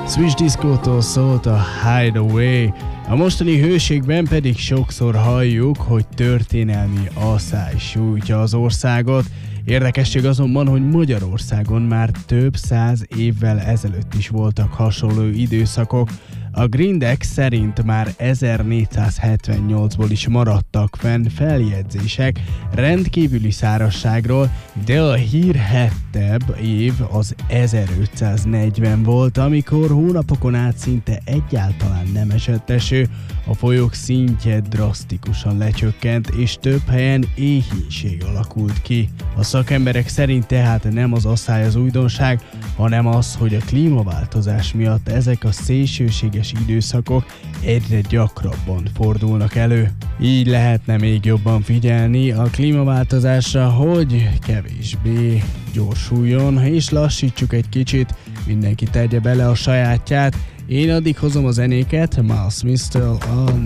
Switch Disco-tól szólt a Hideaway. A mostani hőségben pedig sokszor halljuk, hogy történelmi asszály sújtja az országot. Érdekesség azonban, hogy Magyarországon már több száz évvel ezelőtt is voltak hasonló időszakok. A Grindex szerint már 1478-ból is maradtak fenn feljegyzések rendkívüli szárazságról, de a hírhettebb év az 1540 volt, amikor hónapokon át szinte egyáltalán nem esett eső, a folyók szintje drasztikusan lecsökkent, és több helyen éhínség alakult ki. A szakemberek szerint tehát nem az asszály az újdonság, hanem az, hogy a klímaváltozás miatt ezek a szélsőséges időszakok egyre gyakrabban fordulnak elő. Így lehetne még jobban figyelni a klímaváltozásra, hogy kevésbé gyorsuljon, és lassítsuk egy kicsit, mindenki tegye bele a sajátját. Én addig hozom a zenéket, Miles Smith-től a